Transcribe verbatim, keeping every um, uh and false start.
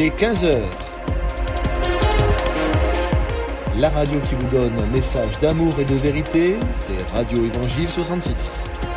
il est quinze heures. La radio qui vous donne un message d'amour et de vérité, c'est Radio Évangile soixante-six.